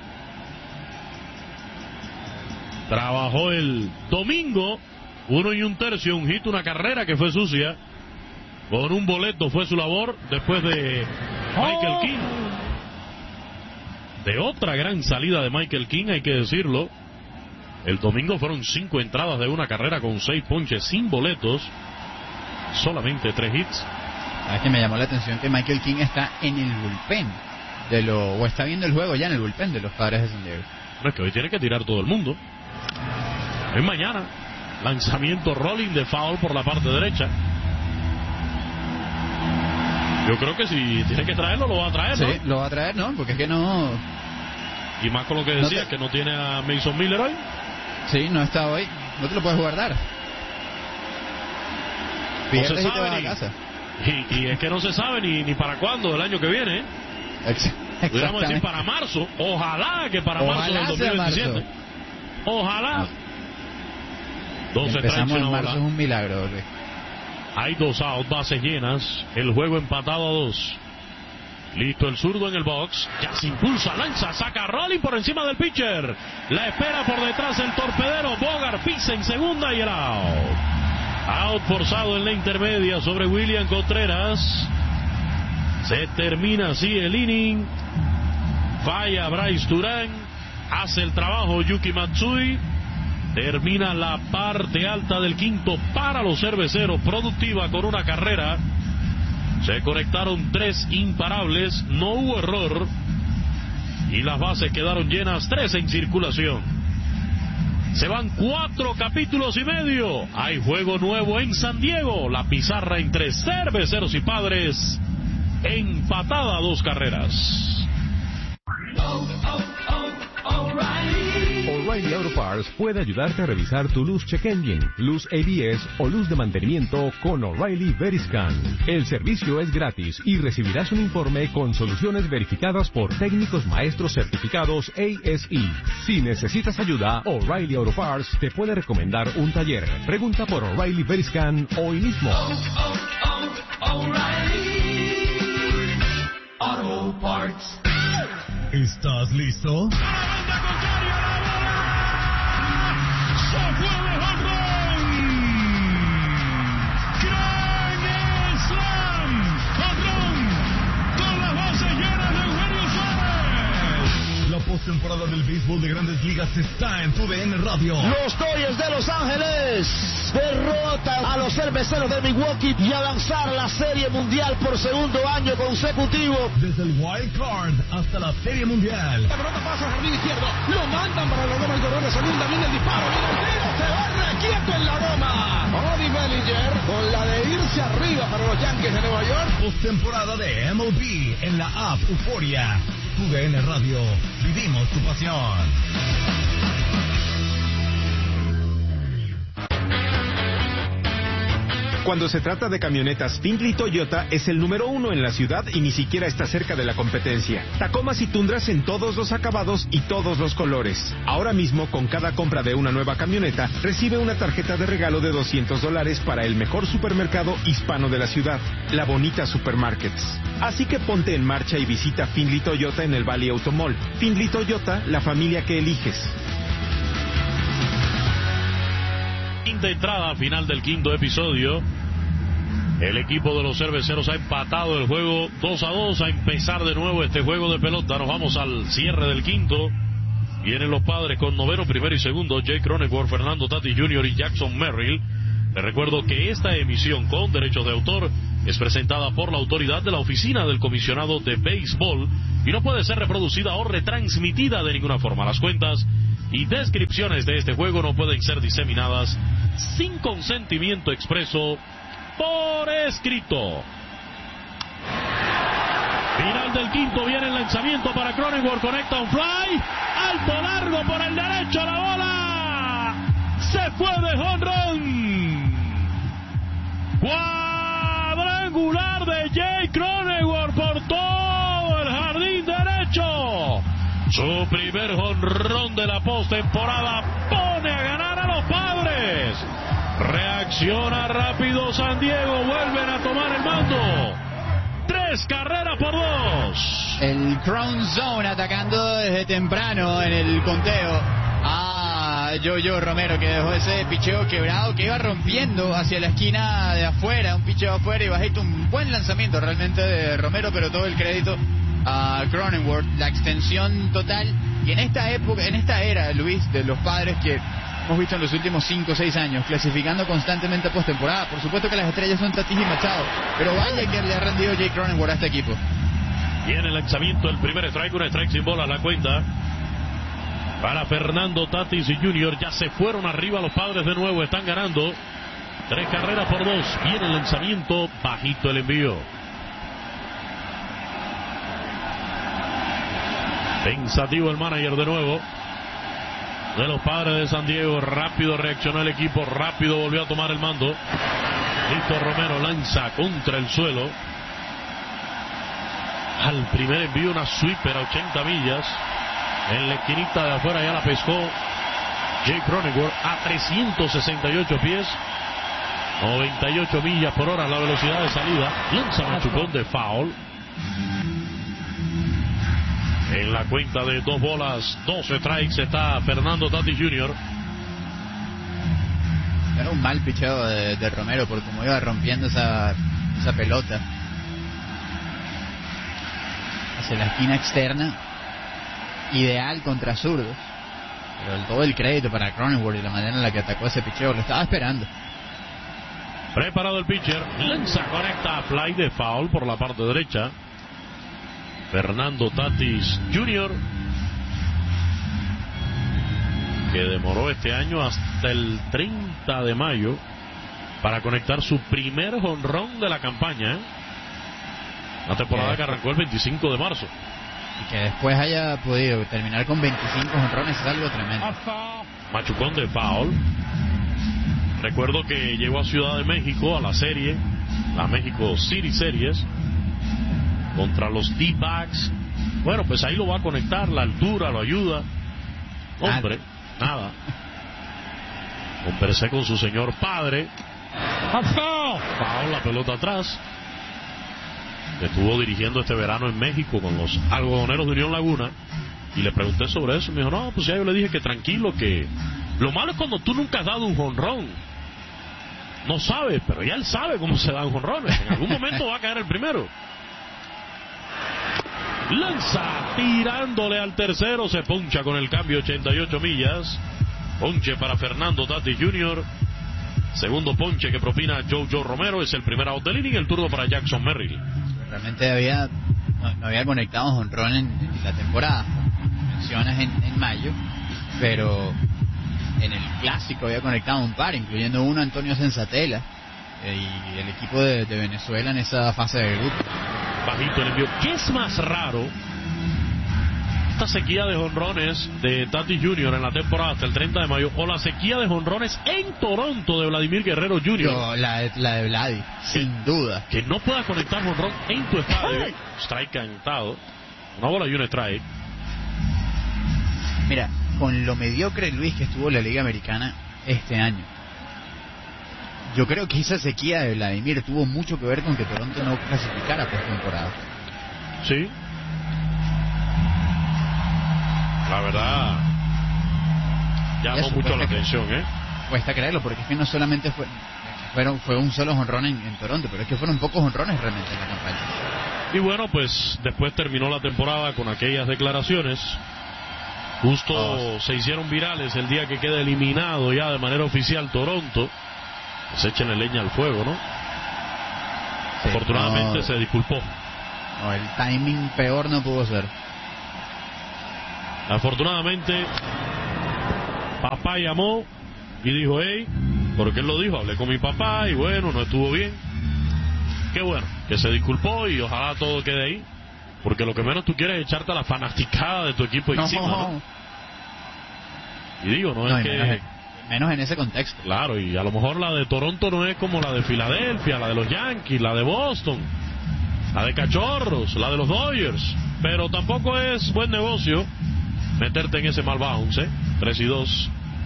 Trabajó el domingo 1 1/3, un hit, una carrera que fue sucia. Con un boleto fue su labor después de Michael King. De otra gran salida de Michael King, hay que decirlo. El domingo fueron 5 entradas de una carrera con 6 ponches sin boletos. Solamente 3 hits. ¿Sabes que me llamó la atención que Michael King está en el bullpen o está viendo el juego ya en el bullpen de los Padres de San Diego? No, es que hoy tiene que tirar todo el mundo. Es mañana. Lanzamiento rolling de foul por la parte derecha. Yo creo que si tiene que traerlo, lo va a traer, ¿no? Sí, lo va a traer, ¿no? Porque es que no... Y más con lo que decía, que no tiene a Mason Miller hoy. Sí, no está hoy. No te lo puedes guardar. No se sabe y es que no se sabe ni para cuándo del año que viene. Pudiéramos decir para marzo. Ojalá que para marzo del 2027. Ojalá. 12 empezamos en marzo, es un milagro, Luis. Hay 2 outs, bases llenas. El juego empatado a 2. Listo el zurdo en el box. Ya se impulsa, lanza, saca rolling por encima del pitcher. La espera por detrás el torpedero. Bogart pisa en segunda y el out. Out forzado en la intermedia sobre William Contreras. Se termina así el inning. Falla Bryce Turang. Hace el trabajo Yuki Matsui. Termina la parte alta del quinto para los Cerveceros, productiva con una carrera. Se conectaron 3 imparables, no hubo error y las bases quedaron llenas, 3 en circulación. Se van 4 capítulos y medio. Hay juego nuevo en San Diego. La pizarra entre Cerveceros y Padres empatada a 2 carreras. O'Reilly Auto Parts puede ayudarte a revisar tu luz check engine, luz ABS o luz de mantenimiento con O'Reilly Veriscan. El servicio es gratis y recibirás un informe con soluciones verificadas por técnicos maestros certificados ASE. Si necesitas ayuda, O'Reilly Auto Parts te puede recomendar un taller. Pregunta por O'Reilly Veriscan hoy mismo. O'Reilly Auto Parts. ¿Estás listo? La postemporada del béisbol de Grandes Ligas está en TUDN Radio. Los Dodgers de Los Ángeles derrotan a los Cerveceros de Milwaukee y avanzar a la Serie Mundial por segundo año consecutivo. Desde el Wild Card hasta la Serie Mundial. La pelota pasa al jardín izquierdo, lo mandan para la loma y corredor de segunda, viene el disparo, viene el tiro, se va requieto en la loma. Cody Bellinger con la de irse arriba para los Yankees de Nueva York. Postemporada de MLB en la app Euforia. TUDN Radio, vivimos tu pasión. Cuando se trata de camionetas, Findlay Toyota es el número 1 en la ciudad y ni siquiera está cerca de la competencia. Tacomas y Tundras en todos los acabados y todos los colores. Ahora mismo, con cada compra de una nueva camioneta, recibe una tarjeta de regalo de $200 para el mejor supermercado hispano de la ciudad, La Bonita Supermarkets. Así que ponte en marcha y visita Findlay Toyota en el Valley Automall. Findlay Toyota, la familia que eliges. Quinta entrada, final del quinto episodio. El equipo de los Cerveceros ha empatado el juego 2-2. A empezar de nuevo este juego de pelota. Nos vamos al cierre del quinto. Vienen los Padres con noveno, primero y segundo. Jake Cronenworth, Fernando Tatis Jr. y Jackson Merrill. Les recuerdo que esta emisión con derechos de autor es presentada por la autoridad de la Oficina del Comisionado de Béisbol y no puede ser reproducida o retransmitida de ninguna forma. Las cuentas y descripciones de este juego no pueden ser diseminadas sin consentimiento expreso por escrito. Final del quinto, viene el lanzamiento para Cronenworth, conecta un fly, alto largo por el derecho, la bola se fue de jonrón. Cuadrangular de Jay Cronenworth por todo el jardín derecho. Su primer jonrón de la postemporada pone a ganar a los Padres. Reacciona rápido San Diego, vuelven a tomar el mando. 3 carreras por 2. El Crown Zone atacando desde temprano en el conteo a Jojo Romero, que dejó ese picheo quebrado que iba rompiendo hacia la esquina de afuera, un picheo afuera y bajito, un buen lanzamiento realmente de Romero, pero todo el crédito a Cronenworth, la extensión total. Y en esta época, en esta era, Luis, de los Padres que hemos visto en los últimos 5 o 6 años, clasificando constantemente a postemporada. Por supuesto que las estrellas son Tatis y Machado, pero vaya que le ha rendido Jay Cronenworth a este equipo. Viene el lanzamiento, el primer strike, un strike sin bola a la cuenta para Fernando Tatis Jr. Ya se fueron arriba los Padres de nuevo, están ganando 3 carreras por 2. Viene el lanzamiento, bajito el envío. Pensativo el manager de nuevo de los Padres de San Diego. Rápido reaccionó el equipo, rápido volvió a tomar el mando. Listo, Romero lanza contra el suelo. Al primer envío, una sweeper a 80 millas. En la esquinita de afuera ya la pescó Jay Cronenworth a 368 pies. 98 millas por hora la velocidad de salida. Lanza machucón de foul. En la cuenta de 2 bolas, 2 strikes está Fernando Tatis Jr. Era un mal picheo de Romero por cómo iba rompiendo esa pelota hacia la esquina externa. Ideal contra zurdos. Pero todo el crédito para Cronenworth y la manera en la que atacó ese picheo. Lo estaba esperando. Preparado el pitcher. Lanza, conecta, fly de foul por la parte derecha. Fernando Tatis Jr., que demoró este año hasta el 30 de mayo para conectar su primer jonrón de la campaña. La temporada que arrancó el 25 de marzo. Y que después haya podido terminar con 25 jonrones es algo tremendo. Machucón de foul. Recuerdo que llegó a Ciudad de México a la serie, la México City Series, contra los D-backs. Bueno, pues ahí lo va a conectar, la altura lo ayuda. Hombre, nada. Conversé con su señor padre. Foul, la pelota atrás. Estuvo dirigiendo este verano en México con los algodoneros de Unión Laguna. Y le pregunté sobre eso. Me dijo, no, pues ya yo le dije que tranquilo, que lo malo es cuando tú nunca has dado un jonrón. No sabe, pero ya él sabe cómo se dan jonrones. En algún momento va a caer el primero. Lanza, tirándole al tercero, se poncha con el cambio 88 millas. Ponche para Fernando Tatis Jr. Segundo ponche que propina Jojo Romero, es el primer out del inning, el turno para Jackson Merrill. Realmente no había conectado jonrón en la temporada. Mencionas en mayo, pero en el clásico había conectado un par, incluyendo uno Antonio Senzatela y el equipo de Venezuela en esa fase de grupo. Bajito el envío. ¿Qué es más raro? Esta sequía de jonrones de Tatis Jr. en la temporada hasta el 30 de mayo, o la sequía de jonrones en Toronto de Vladimir Guerrero Jr. No, la de Vladi, sin duda. Que no puedas conectar jonrón en tu estadio. Strike cantado. Una bola y un strike. Mira, con lo mediocre, Luis, que estuvo la Liga Americana este año, yo creo que esa sequía de Vladimir tuvo mucho que ver con que Toronto no clasificara por temporada. Sí. La verdad, llamó mucho la atención, Cuesta creerlo, porque es que no solamente fue un solo jonrón en Toronto, pero es que fueron pocos jonrones realmente en la campaña. Y bueno, pues después terminó la temporada con aquellas declaraciones. Justo se hicieron virales el día que queda eliminado ya de manera oficial Toronto. Pues échenle leña al fuego, ¿no? Sí, afortunadamente se disculpó. No, el timing peor no pudo ser. Afortunadamente, papá llamó y dijo, hey, porque él lo dijo, hablé con mi papá y bueno, no estuvo bien. Qué bueno, que se disculpó y ojalá todo quede ahí, porque lo que menos tú quieres es echarte a la fanaticada de tu equipo encima, ¿no? Y digo, no es que... Menos en ese contexto. Claro, y a lo mejor la de Toronto no es como la de Filadelfia, la de los Yankees, la de Boston, la de Cachorros, la de los Dodgers, pero tampoco es buen negocio meterte en ese mal bounce, 3-2.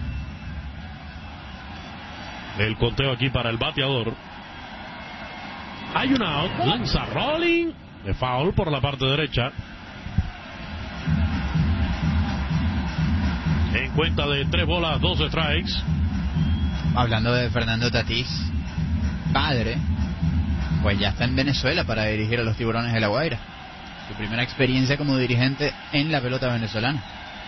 El conteo aquí para el bateador. Hay una out, lanza rolling, de foul por la parte derecha. En cuenta de 3 bolas, 2 strikes. Hablando de Fernando Tatís, padre, pues ya está en Venezuela para dirigir a los Tiburones de La Guaira. Su primera experiencia como dirigente en la pelota venezolana.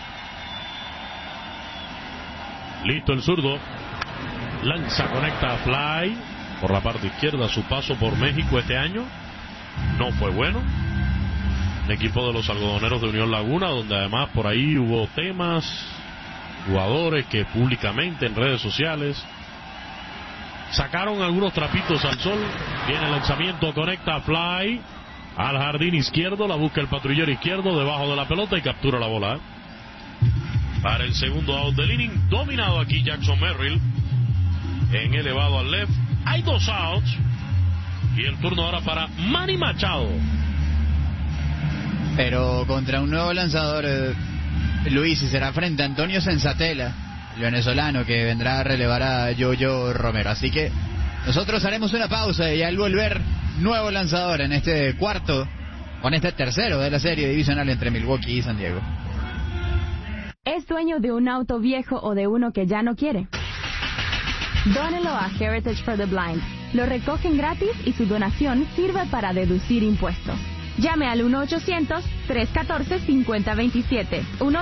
Listo el zurdo. Lanza, conecta a fly por la parte izquierda. Su paso por México este año no fue bueno. El equipo de los algodoneros de Unión Laguna, donde además por ahí hubo temas, jugadores que públicamente en redes sociales sacaron algunos trapitos al sol. Viene el lanzamiento, conecta a fly al jardín izquierdo, la busca el patrullero izquierdo debajo de la pelota y captura la bola. Para el segundo out del inning, dominado aquí Jackson Merrill en elevado al left. Hay 2 outs y el turno ahora para Manny Machado. Pero contra un nuevo lanzador, Luis, y será frente a Antonio Senzatela, el venezolano que vendrá a relevar a Yoyo Romero. Así que nosotros haremos una pausa y al volver, nuevo lanzador en este cuarto, con este tercero de la serie divisional entre Milwaukee y San Diego. ¿Es dueño de un auto viejo o de uno que ya no quiere? Dónelo a Heritage for the Blind. Lo recogen gratis y su donación sirve para deducir impuestos. Llame al 1-800-314-5027.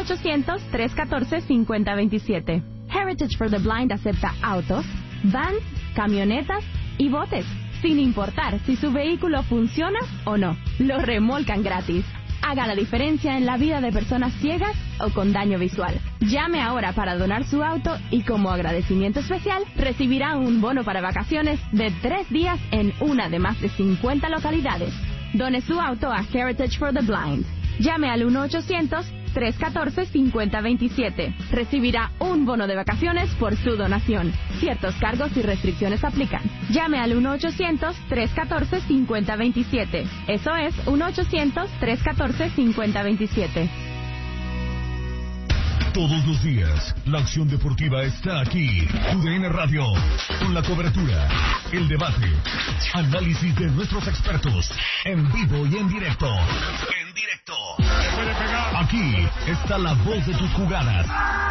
1-800-314-5027. Heritage for the Blind acepta autos, vans, camionetas y botes, sin importar si su vehículo funciona o no. Lo remolcan gratis. Haga la diferencia en la vida de personas ciegas o con daño visual. Llame ahora para donar su auto y como agradecimiento especial recibirá un bono para vacaciones de 3 días en una de más de 50 localidades. Done su auto a Heritage for the Blind. Llame al 1-800-314-5027. Recibirá un bono de vacaciones por su donación. Ciertos cargos y restricciones aplican. Llame al 1-800-314-5027. Eso es 1-800-314-5027. Todos los días, la acción deportiva está aquí. TUDN Radio, con la cobertura, el debate, análisis de nuestros expertos, en vivo y en directo. En directo. Aquí está la voz de tus jugadas.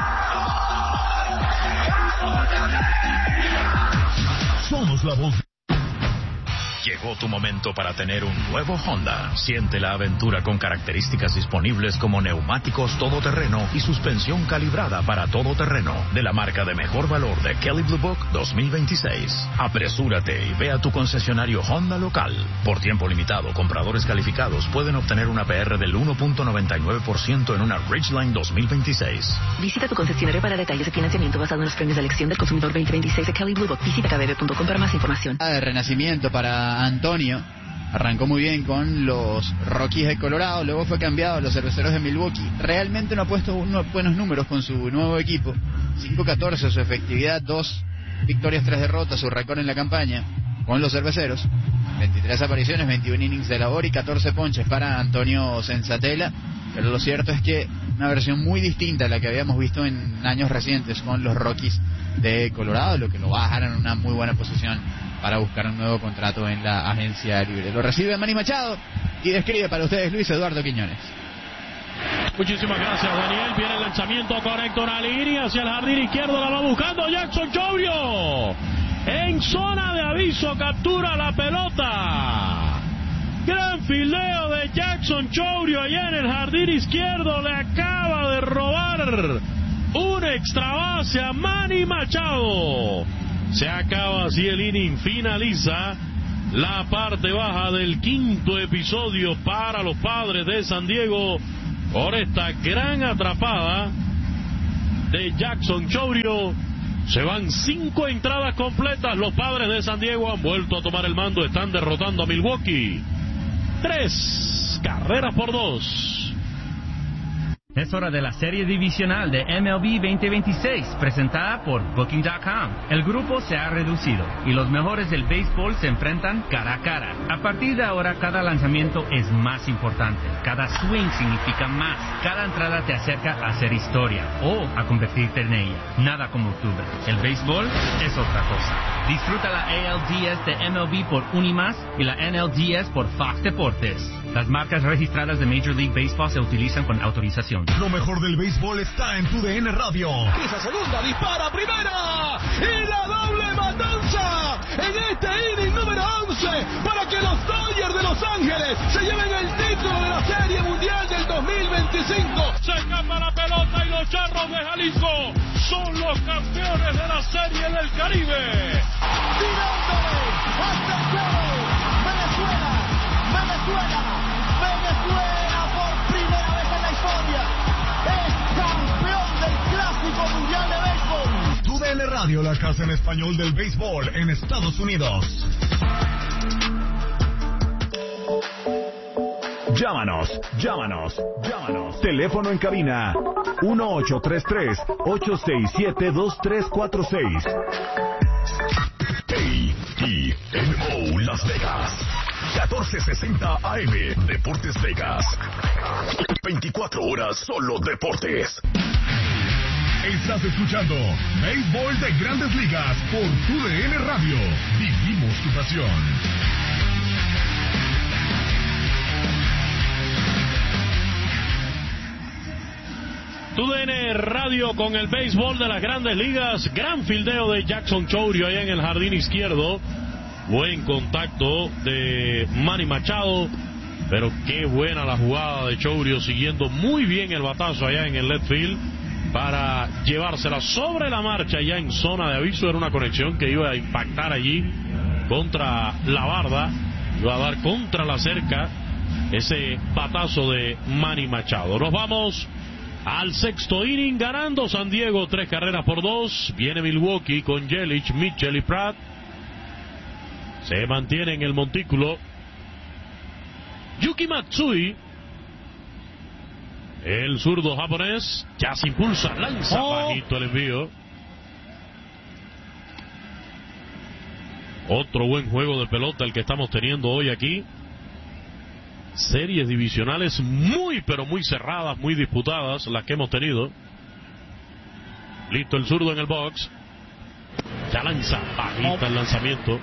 Somos la voz. Llegó tu momento para tener un nuevo Honda. Siente la aventura con características disponibles como neumáticos todoterreno y suspensión calibrada para todoterreno de la marca de mejor valor de Kelley Blue Book 2026. Apresúrate y ve a tu concesionario Honda local. Por tiempo limitado, compradores calificados pueden obtener una PR del 1.99% en una Ridgeline 2026. Visita tu concesionario para detalles de financiamiento basado en los premios de elección del consumidor 2026 de Kelley Blue Book. Visita kbb.com para más información. De renacimiento para Antonio. Arrancó muy bien con los Rockies de Colorado, luego fue cambiado a los Cerveceros de Milwaukee. Realmente no ha puesto unos buenos números con su nuevo equipo. 5-14 su efectividad, 2 victorias, 3 derrotas, su récord en la campaña con los Cerveceros. 23 apariciones, 21 innings de labor y 14 ponches para Antonio Senzatela. Pero lo cierto es que una versión muy distinta a la que habíamos visto en años recientes con los Rockies de Colorado, lo que lo va a dejar en una muy buena posición para buscar un nuevo contrato en la agencia libre. Lo recibe Manny Machado y describe para ustedes Luis Eduardo Quiñones. Muchísimas gracias, Daniel. Viene el lanzamiento correcto, una línea hacia el jardín izquierdo, la va buscando Jackson Chourio. En zona de aviso captura la pelota. Gran fildeo de Jackson Chourio allá en el jardín izquierdo. Le acaba de robar un extra base a Manny Machado. Se acaba así el inning, finaliza la parte baja del quinto episodio para los Padres de San Diego por esta gran atrapada de Jackson Chourio. Se van 5 entradas completas. Los Padres de San Diego han vuelto a tomar el mando. Están derrotando a Milwaukee 3 carreras por 2. Es hora de la serie divisional de MLB 2026, presentada por Booking.com. El grupo se ha reducido y los mejores del béisbol se enfrentan cara a cara. A partir de ahora, cada lanzamiento es más importante. Cada swing significa más. Cada entrada te acerca a hacer historia o a convertirte en ella. Nada como octubre. El béisbol es otra cosa. Disfruta la ALDS de MLB por Unimas y la NLDS por Fox Deportes. Las marcas registradas de Major League Baseball se utilizan con autorización. Lo mejor del béisbol está en TUDN Radio. Esa segunda, dispara primera y la doble matanza en este inning número 11 para que los Dodgers de Los Ángeles se lleven el título de la Serie Mundial del 2025. Se escapa la pelota y los Charros de Jalisco son los campeones de la Serie del Caribe. Tirándole hasta el juego. Venezuela por primera vez en la historia es campeón del Clásico Mundial de Béisbol. TUDN Radio, la casa en español del béisbol en Estados Unidos. Llámanos. Teléfono en cabina 1833-867-2346. KTNO Las Vegas 1460 AM, Deportes Vegas. 24 horas solo deportes. Estás escuchando Béisbol de Grandes Ligas por TUDN Radio. Vivimos tu pasión. TUDN Radio con el béisbol de las Grandes Ligas. Gran fildeo de Jackson Chourio allá en el jardín izquierdo. Buen contacto de Manny Machado, pero qué buena la jugada de Chourio, siguiendo muy bien el batazo allá en el left field para llevársela sobre la marcha ya en zona de aviso. Era una conexión que iba a impactar allí contra la barda, iba a dar contra la cerca ese batazo de Manny Machado. Nos vamos al sexto inning, ganando San Diego 3 carreras por 2. Viene Milwaukee con Yelich, Mitchell y Pratt. Se mantiene en el montículo Yuki Matsui, el zurdo japonés. Ya se impulsa, lanza bajito el envío. Otro buen juego de pelota el que estamos teniendo hoy aquí. Series divisionales muy pero muy cerradas, muy disputadas las que hemos tenido. Listo el zurdo en el box. Ya lanza bajito el lanzamiento.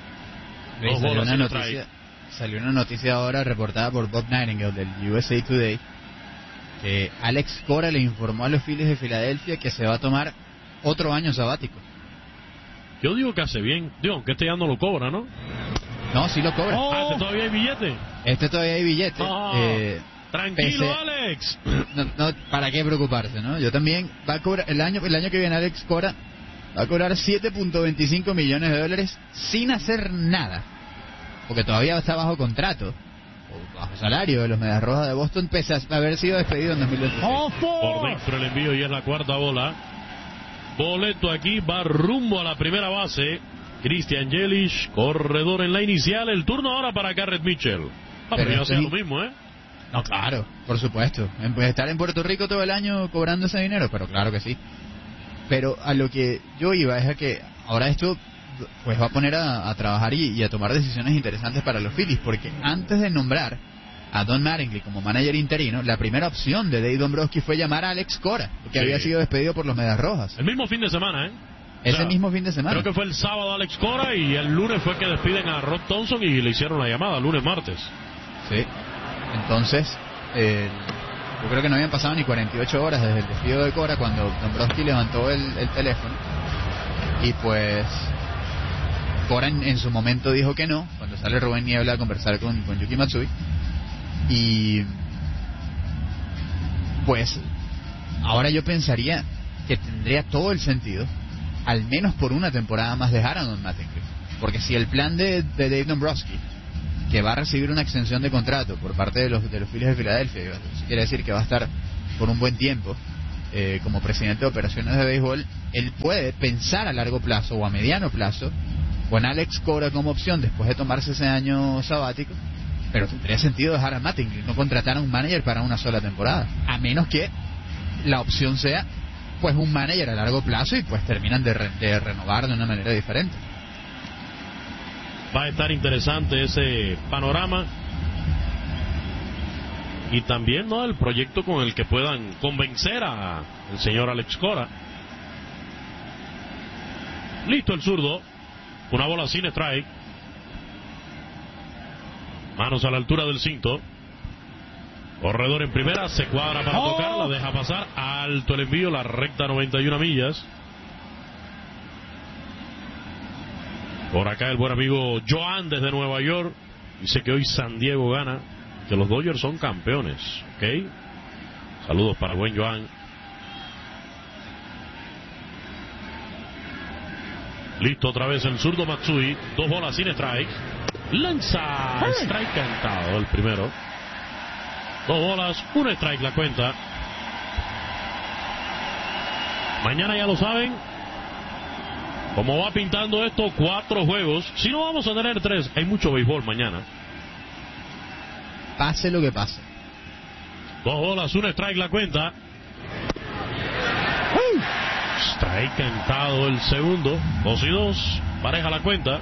Salió una noticia ahora reportada por Bob Nightingale del USA Today que Alex Cora le informó a los Phillies de Filadelfia que se va a tomar otro año sabático. Yo digo que hace bien, digo, aunque este ya no lo cobra, ¿no? No, sí lo cobra. ¿Este todavía hay billete? Este todavía hay billete. Tranquilo, Alex. No, ¿para qué preocuparse, no? Yo también va a cobrar el año que viene Alex Cora va a cobrar $7.25 millones sin hacer nada, porque todavía está bajo contrato o bajo salario de los Medias Rojas de Boston, pese a haber sido despedido en 2026. Por dentro el envío y es la cuarta bola. Boleto aquí, va rumbo a la primera base. Christian Yelich, corredor en la inicial. El turno ahora para Garrett Mitchell. Pero ya sea lo mismo, ¿eh? No, claro, por supuesto. Estar en Puerto Rico todo el año cobrando ese dinero, pero claro que sí. Pero a lo que yo iba es a que ahora esto pues va a poner a trabajar y a tomar decisiones interesantes para los Phillies, porque antes de nombrar a Don Mattingly como manager interino, la primera opción de Dave Dombrowski fue llamar a Alex Cora, que había sido despedido por los Medias Rojas. El mismo fin de semana, ¿eh? Ese mismo fin de semana. Creo que fue el sábado Alex Cora y el lunes fue que despiden a Rod Thompson y le hicieron la llamada, lunes, martes. Sí. Entonces, yo creo que no habían pasado ni 48 horas desde el despido de Cora cuando Dombrowski levantó el teléfono. Y pues Cora en su momento dijo que no, cuando sale Rubén Niebla a conversar con Yuki Matsui. Y pues ahora yo pensaría que tendría todo el sentido, al menos por una temporada más, dejar a Don Mattingly, Porque si el plan de Dave Dombrowski, que va a recibir una extensión de contrato por parte de los Phillies de Filadelfia, eso quiere decir que va a estar por un buen tiempo como presidente de operaciones de béisbol, él puede pensar a largo plazo o a mediano plazo con Alex Cora como opción después de tomarse ese año sabático, pero tendría sentido dejar a Mattingly, no contratar a un manager para una sola temporada, a menos que la opción sea pues un manager a largo plazo y pues terminan de renovar de una manera diferente. Va a estar interesante ese panorama y también, ¿no?, el proyecto con el que puedan convencer a el señor Alex Cora. Listo el zurdo, una bola sin strike, manos a la altura del cinto, corredor en primera, se cuadra para tocar, la deja pasar, alto el envío, la recta 91 millas. Por acá el buen amigo Joan desde Nueva York dice que hoy San Diego gana, que los Dodgers son campeones. ¿Ok? Saludos para el buen Joan. Listo otra vez el zurdo Matsui. 2 bolas sin strike. Lanza. Strike cantado el primero. 2 bolas, 1 strike la cuenta. Mañana ya lo saben. Como va pintando esto, 4 juegos. Si no vamos a tener 3, hay mucho béisbol mañana. Pase lo que pase. 2 bolas, 1 strike la cuenta. Strike cantado el segundo. 2-2, pareja la cuenta.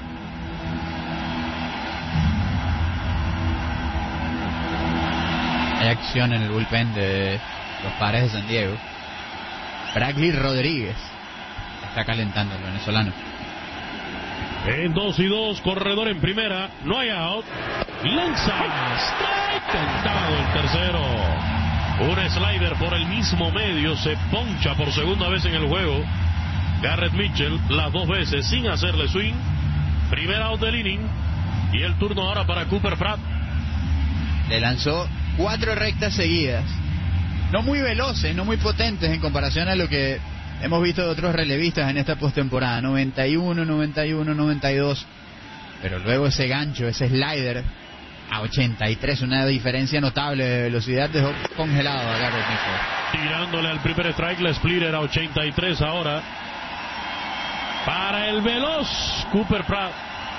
Hay acción en el bullpen de los Padres de San Diego. Bradley Rodríguez está calentando el venezolano. En 2-2, corredor en primera, no hay out. Lanza, strike cantado el tercero. Un slider por el mismo medio, se poncha por segunda vez en el juego. Garrett Mitchell, las 2 veces sin hacerle swing. Primer out del inning. Y el turno ahora para Cooper Pratt. Le lanzó 4 rectas seguidas. No muy veloces, no muy potentes en comparación a lo que hemos visto de otros relevistas en esta postemporada. 91, 91, 92. Pero luego ese gancho, ese slider a 83, una diferencia notable de velocidad, dejó congelado a Garrett Mitchell. Tirándole al primer strike, la splitter a 83 ahora. Para el veloz Cooper Pratt.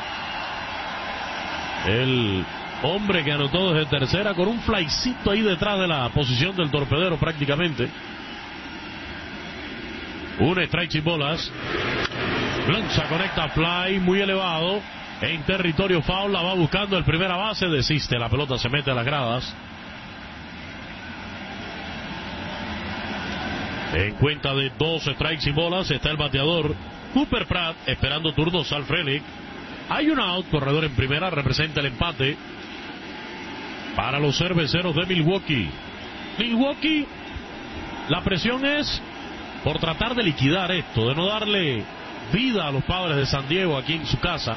El hombre que anotó desde tercera con un flycito ahí detrás de la posición del torpedero prácticamente. Un strike sin bolas. Lanza, conecta fly muy elevado en territorio foul, la va buscando el primera base, desiste, la pelota se mete a las gradas. En cuenta de 2 strikes sin bolas está el bateador Cooper Pratt esperando turno. Sal Frelick. Hay un out, corredor en primera, representa el empate para los cerveceros de Milwaukee. Milwaukee, la presión es por tratar de liquidar esto, de no darle vida a los Padres de San Diego aquí en su casa.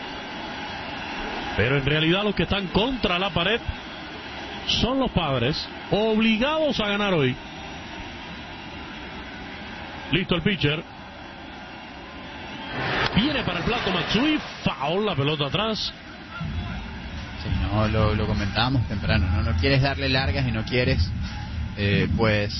Pero en realidad los que están contra la pared son los Padres, obligados a ganar hoy. Listo el pitcher. Viene para el plato Matsui, foul, la pelota atrás. Sí, no, lo comentábamos temprano, no quieres darle largas y no quieres pues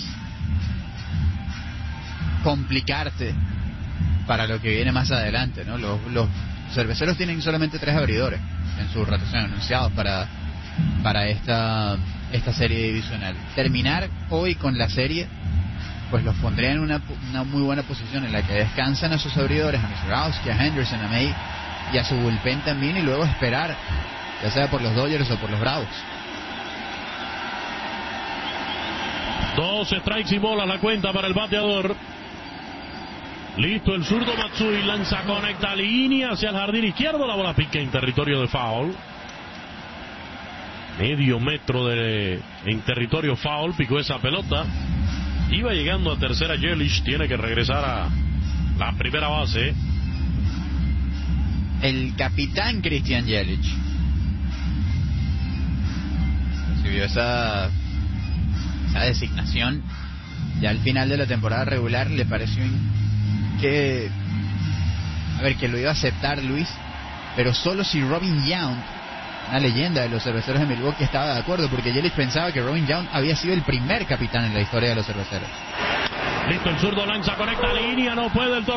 complicarte para lo que viene más adelante, ¿no? Los cerveceros tienen solamente 3 abridores en su rotación anunciados para esta serie divisional. Terminar hoy con la serie pues los pondría en una muy buena posición en la que descansan a sus abridores, a Mizorowski, a Henderson, a May y a su bullpen también, y luego esperar, ya sea por los Dodgers o por los Bravos. 2 strikes y bolas la cuenta para el bateador. Listo el zurdo Matsui, lanza, conecta línea hacia el jardín izquierdo, la bola pica en territorio de foul. Medio metro en territorio foul, picó esa pelota. Iba llegando a tercera Yelich, tiene que regresar a la primera base. El capitán Christian Yelich recibió esa designación ya al final de la temporada regular. Le pareció que lo iba a aceptar Luis, pero solo si Robin Yount, una leyenda de los Cerveceros de Milwaukee, estaba de acuerdo, porque Yelich pensaba que Robin Yount había sido el primer capitán en la historia de los Cerveceros. Listo, el zurdo lanza, conecta línea, no puede el